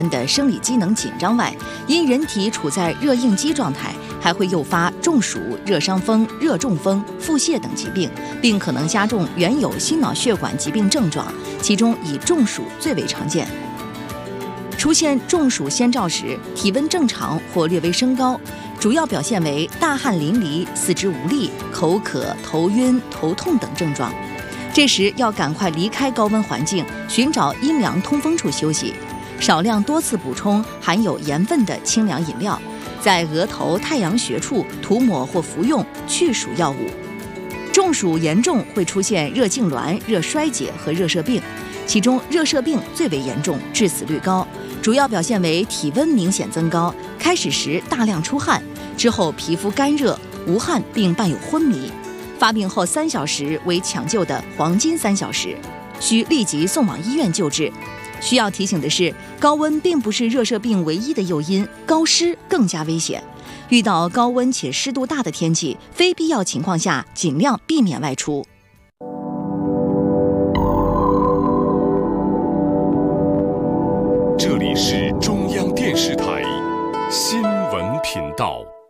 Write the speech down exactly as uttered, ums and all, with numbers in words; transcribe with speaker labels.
Speaker 1: 的生理机能紧张外，因人体处在热应激状态，还会诱发中暑、热伤风、热中风、腹泻等疾病，并可能加重原有心脑血管疾病症状，其中以中暑最为常见。出现中暑先兆时，体温正常或略微升高，主要表现为大汗淋漓、四肢无力、口渴、头晕、头痛等症状。这时要赶快离开高温环境，寻找阴凉通风处休息。少量多次补充含有盐分的清凉饮料，在额头、太阳穴处涂抹或服用去暑药物。中暑严重会出现热痉挛、热衰竭和热射病，其中热射病最为严重，致死率高，主要表现为体温明显增高，开始时大量出汗，之后皮肤干热、无汗并伴有昏迷，发病后三小时为抢救的黄金三小时，需立即送往医院救治。需要提醒的是，高温并不是热射病唯一的诱因，高湿更加危险。遇到高温且湿度大的天气，非必要情况下尽量避免外出。
Speaker 2: 这里是中央电视台新闻频道。